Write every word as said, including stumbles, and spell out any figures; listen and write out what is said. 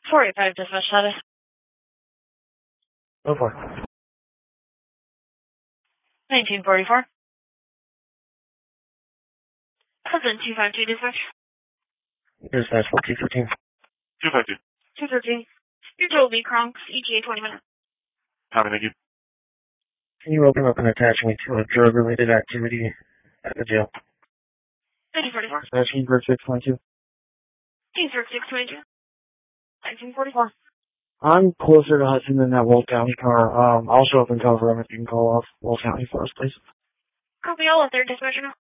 four eight five dispatch status. Go for it. nineteen forty-four. Hudson two five two dispatch. Dispatch four two thirteen. two five two. two thirteen. Your total B Kronks, E T A twenty minutes. Copy, thank you. Can you open up and attach me to a drug-related activity at the jail? nineteen forty-four. Dispatch Kingsburg six twenty-two. Kingsburg six twenty-two. nineteen forty-four. I'm closer to Hudson than that Wolf County car. Um, I'll show up and cover him if you can call off Wolf County for us, please. Copy all of their dispatcher now.